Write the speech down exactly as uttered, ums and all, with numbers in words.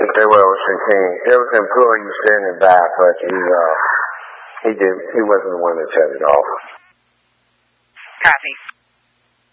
said, well, it was from King. It was an employee standing by, but he, uh, he did, he wasn't the one that shut it off. Copy.